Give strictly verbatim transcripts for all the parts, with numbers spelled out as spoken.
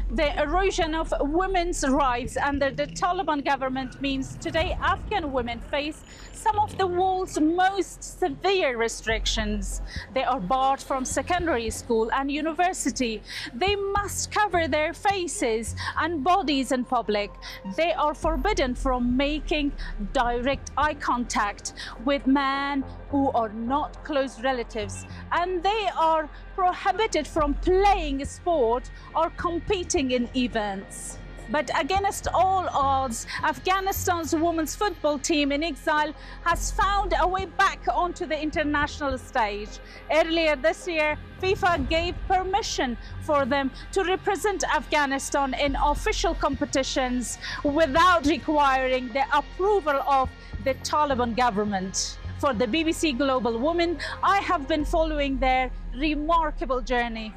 The erosion of women's rights under the Taliban government means today Afghan women face some of the world's most severe restrictions. They are barred from secondary school and university. They must cover their faces and bodies in public. They are forbidden from making direct eye contact with men who are not close relatives, and they are prohibited from playing sport or competing in events. But against all odds, Afghanistan's women's football team in exile has found a way back onto the international stage. Earlier this year, FIFA gave permission for them to represent Afghanistan in official competitions without requiring the approval of the Taliban government. For the B B C Global Women, I have been following their remarkable journey.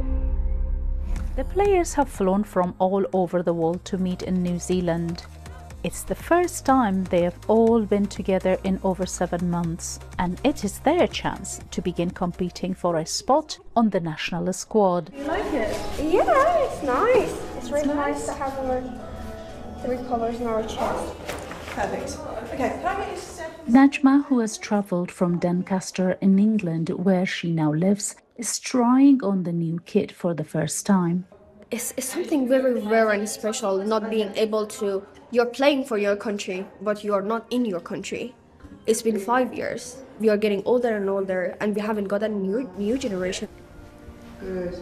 The players have flown from all over the world to meet in New Zealand. It's the first time they have all been together in over seven months, and it is their chance to begin competing for a spot on the national squad. You like it? Yeah, it's nice. It's, it's really nice. nice to have our three colours in our chest. Perfect. Okay, can I get you step? Najma, who has travelled from Doncaster in England, where she now lives, is trying on the new kit for the first time. It's, it's something very rare and special, not being able to... You're playing for your country, but you're not in your country. It's been five years. We are getting older and older, and we haven't got a new, new generation. Good.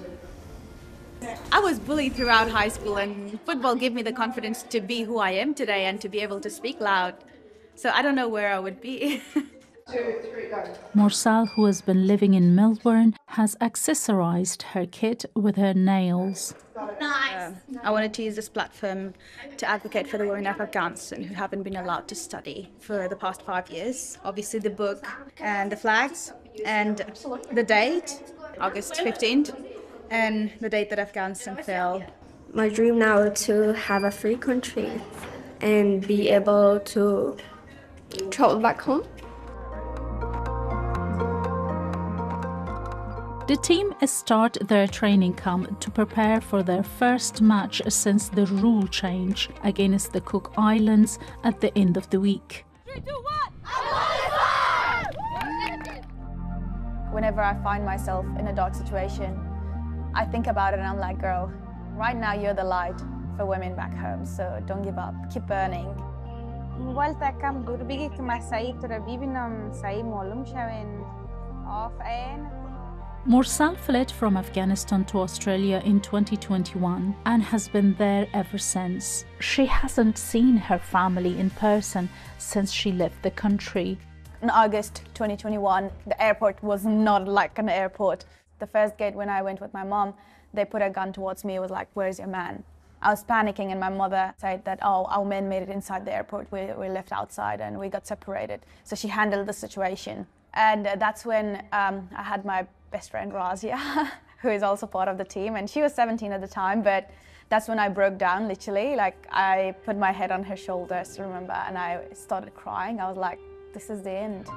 I was bullied throughout high school, and football gave me the confidence to be who I am today and to be able to speak loud. So I don't know where I would be. Two, three, go. Morsal, who has been living in Melbourne, has accessorized her kit with her nails. Nice. Um, I wanted to use this platform to advocate for the women of Afghanistan who haven't been allowed to study for the past five years. Obviously the book and the flags and the date, August fifteenth, and the date that Afghanistan fell. My dream now is to have a free country and be able to travel back home. The team start their training camp to prepare for their first match since the rule change against the Cook Islands at the end of the week. Three, two, one. Whenever I find myself in a dark situation, I think about it and I'm like, girl, right now you're the light for women back home, so don't give up, keep burning. والتا کم دور بگی که من سعید تو رو ببینم سعید معلوم شوین آفرین. Morsal fled from Afghanistan to Australia in twenty twenty-one and has been there ever since. She hasn't seen her family in person since she left the country. In August twenty twenty-one, the airport was not like an airport. The first gate when I went with my mom, they put a gun towards me. It was like, where's your man? I was panicking and my mother said that, oh, our men made it inside the airport. We, we left outside and we got separated. So she handled the situation. And that's when um, I had my best friend Razia, who is also part of the team, and she was seventeen at the time, but that's when I broke down, literally. Like, I put my head on her shoulders, remember, and I started crying. I was like, this is the end.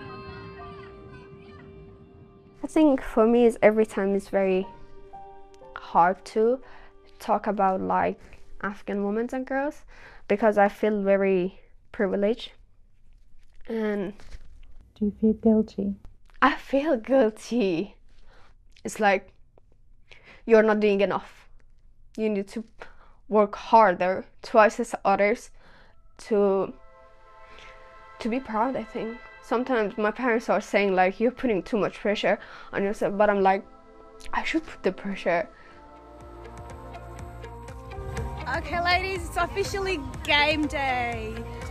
I think for me, is every time it's very hard to talk about like Afghan women and girls, because I feel very privileged. And do you feel guilty? I feel guilty. It's like you're not doing enough. You need to work harder, twice as others, to to be proud, I think. Sometimes my parents are saying like, you're putting too much pressure on yourself, but I'm like, I should put the pressure. Okay, ladies, it's officially game day.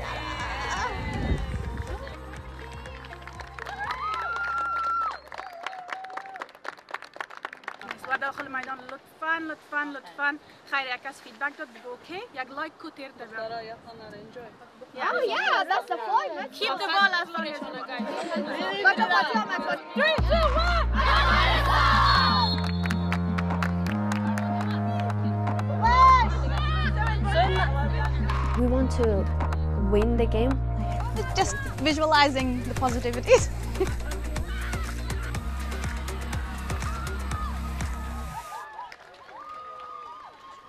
و داخل میدان لطفاً لطفاً لطفاً خیر یک از فیدبک داد بگو اوکی یک لایک کو تیر در Oh yeah, that's the point. keep the ball as long as you guys Three, two, one. We want to win the game. Just visualizing the positivities.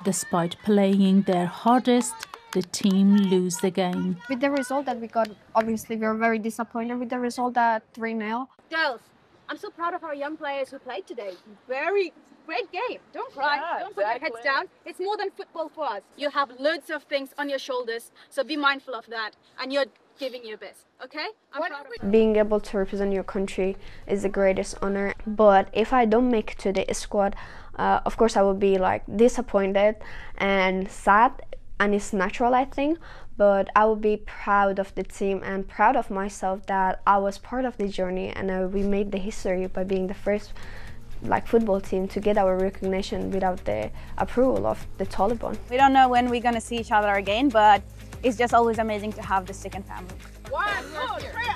Despite playing their hardest, the team lose the game. With the result that we got, obviously we were very disappointed with the result at three nil. Girls, I'm so proud of our young players who played today. Very great game. Don't cry. Yeah, Don't put your heads down. It's more than football for us. You have loads of things on your shoulders, so be mindful of that. And you're giving your best, okay? I'm proud of you. Being able to represent your country is the greatest honor. But if I don't make it to the squad, uh, of course I will be like disappointed and sad, and it's natural, I think. But I will be proud of the team and proud of myself that I was part of the journey, and uh, we made the history by being the first like football team to get our recognition without the approval of the Taliban. We don't know when we're going to see each other again, but it's just always amazing to have the second family. One, two, three.